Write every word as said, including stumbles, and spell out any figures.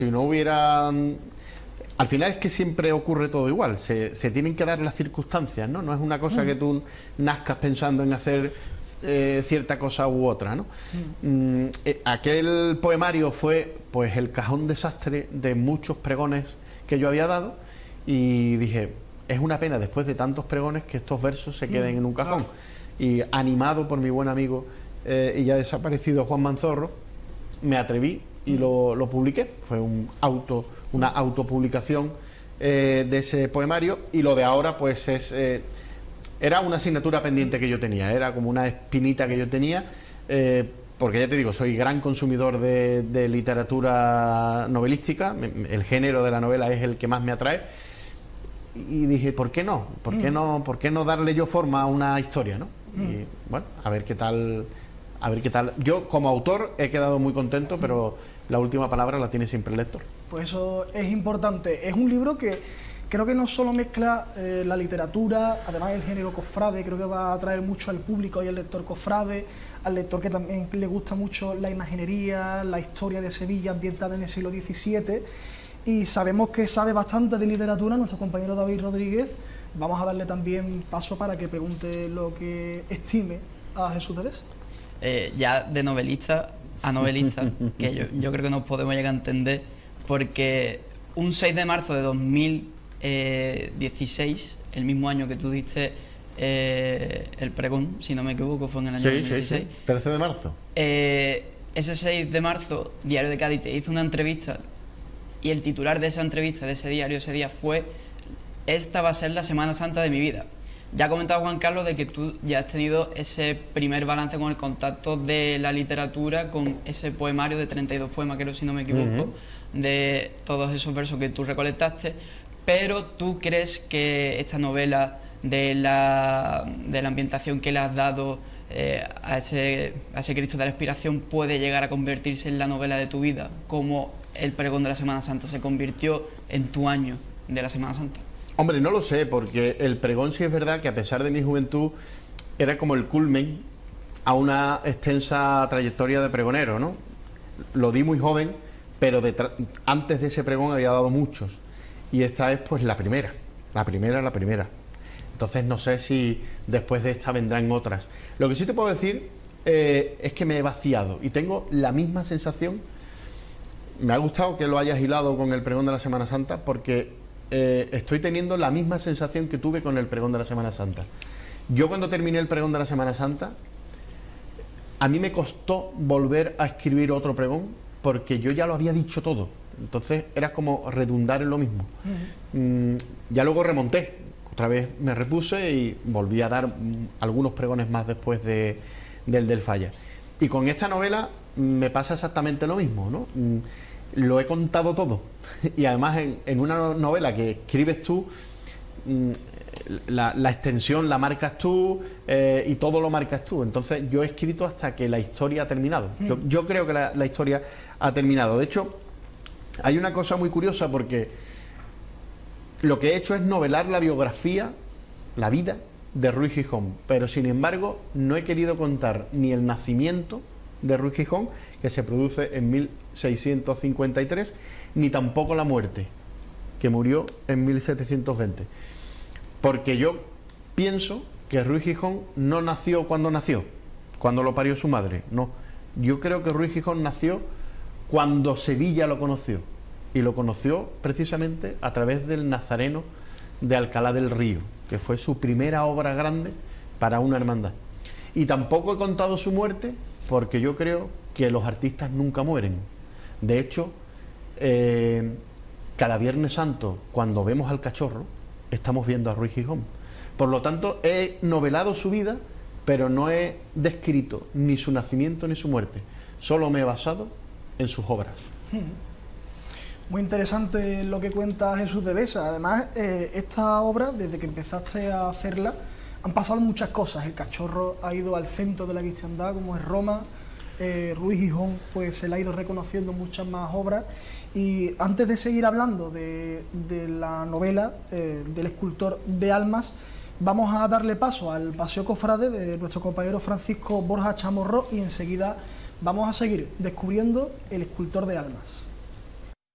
Si no hubiera... Al final es que siempre ocurre todo igual, se, se tienen que dar las circunstancias, ¿no? No es una cosa mm. que tú nazcas pensando en hacer eh, cierta cosa u otra, ¿no? Mm. Mm, eh, aquel poemario fue pues el cajón desastre de muchos pregones que yo había dado y dije, es una pena después de tantos pregones que estos versos se queden mm. en un cajón. Y animado por mi buen amigo eh, y ya desaparecido Juan Manzorro, me atreví y lo, lo publiqué. Fue un auto, una autopublicación eh, de ese poemario, y lo de ahora pues es eh, era una asignatura pendiente que yo tenía, era como una espinita que yo tenía, eh, porque ya te digo, soy gran consumidor de, de literatura novelística, el género de la novela es el que más me atrae, y dije, ¿por qué no? ¿Por qué no, por qué no darle yo forma a una historia, ¿no? Y bueno, a ver qué tal, a ver qué tal. Yo como autor he quedado muy contento, pero la última palabra la tiene siempre el lector. Pues eso es importante. Es un libro que creo que no solo mezcla eh, la literatura, además el género cofrade, creo que va a atraer mucho al público y al lector cofrade, al lector que también le gusta mucho la imaginería, la historia de Sevilla ambientada en el siglo diecisiete, y sabemos que sabe bastante de literatura nuestro compañero David Rodríguez. Vamos a darle también paso para que pregunte lo que estime a Jesús de Besa. Eh, ya de novelista a novelista, que yo, yo creo que nos podemos llegar a entender, porque un seis de marzo de dos mil dieciséis, el mismo año que tú diste eh, el pregón, si no me equivoco, fue en el año sí, dos mil dieciséis. Sí, sí. trece de marzo. Eh, ese seis de marzo, Diario de Cádiz te hizo una entrevista, y el titular de esa entrevista, de ese diario, ese día fue: esta va a ser la Semana Santa de mi vida. Ya ha comentado Juan Carlos de que tú ya has tenido ese primer balance con el contacto de la literatura, con ese poemario de treinta y dos poemas, creo, si no me equivoco, uh-huh. de todos esos versos que tú recolectaste, pero ¿tú crees que esta novela, de la, de la ambientación que le has dado eh, a, ese, a ese Cristo de la Expiración, puede llegar a convertirse en la novela de tu vida, como el pregón de la Semana Santa se convirtió en tu año de la Semana Santa? Hombre, no lo sé, porque el pregón sí es verdad que a pesar de mi juventud era como el culmen a una extensa trayectoria de pregonero, ¿no? Lo di muy joven, pero antes de ese pregón había dado muchos, y esta es pues la primera, la primera, la primera. Entonces no sé si después de esta vendrán otras. Lo que sí te puedo decir eh, es que me he vaciado y tengo la misma sensación. Me ha gustado que lo hayas hilado con el pregón de la Semana Santa, porque Eh, estoy teniendo la misma sensación que tuve con el pregón de la Semana Santa. Yo cuando terminé el pregón de la Semana Santa, a mí me costó volver a escribir otro pregón, porque yo ya lo había dicho todo. Entonces era como redundar en lo mismo. Uh-huh. mm, ya luego remonté, otra vez me repuse y volví a dar mm, algunos pregones más después de, del del Falla. Y con esta novela mm, me pasa exactamente lo mismo, ¿no? Mm, lo he contado todo, y además en, en una novela que escribes tú, la, la extensión la marcas tú eh, y todo lo marcas tú. Entonces yo he escrito hasta que la historia ha terminado. Yo, yo creo que la, la historia ha terminado. De hecho, hay una cosa muy curiosa, porque lo que he hecho es novelar la biografía, la vida de Ruy Gijón, pero sin embargo no he querido contar ni el nacimiento de Ruy Gijón, que se produce en mil seiscientos cincuenta y tres, ni tampoco la muerte, que murió en mil setecientos veinte, porque yo pienso que Ruy Gijón no nació cuando nació, cuando lo parió su madre, no. Yo creo que Ruy Gijón nació cuando Sevilla lo conoció, y lo conoció precisamente a través del Nazareno de Alcalá del Río, que fue su primera obra grande para una hermandad. Y tampoco he contado su muerte, porque yo creo que los artistas nunca mueren. De hecho, eh, cada Viernes Santo, cuando vemos al Cachorro, estamos viendo a Ruy Gijón. Por lo tanto, he novelado su vida, pero no he descrito ni su nacimiento ni su muerte. Solo me he basado en sus obras. Muy interesante lo que cuenta Jesús de Besa. Además, eh, esta obra, desde que empezaste a hacerla, han pasado muchas cosas. El Cachorro ha ido al centro de la cristiandad, como es Roma. Eh, Ruy Gijón pues se le ha ido reconociendo muchas más obras. Y antes de seguir hablando de, de la novela eh, del escultor de almas, vamos a darle paso al paseo cofrade de nuestro compañero Francisco Borja Chamorro, y enseguida vamos a seguir descubriendo el escultor de almas.